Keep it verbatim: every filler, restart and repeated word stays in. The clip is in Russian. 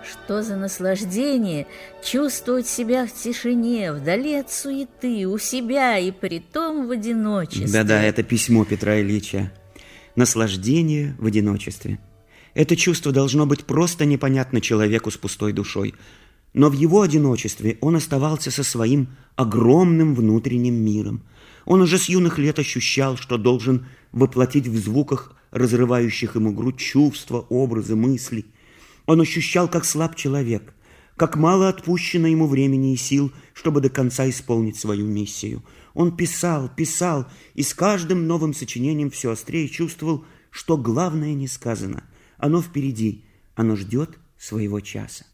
Что за наслаждение чувствовать себя в тишине, вдали от суеты, у себя и притом в одиночестве. Да-да, это письмо Петра Ильича. Наслаждение в одиночестве. Это чувство должно быть просто непонятно человеку с пустой душой. Но в его одиночестве он оставался со своим огромным внутренним миром. Он уже с юных лет ощущал, что должен воплотить в звуках, разрывающих ему грудь, чувства, образы, мысли. Он ощущал, как слаб человек, как мало отпущено ему времени и сил, чтобы до конца исполнить свою миссию. Он писал, писал, и с каждым новым сочинением все острее чувствовал, что главное не сказано. Оно впереди, оно ждет своего часа.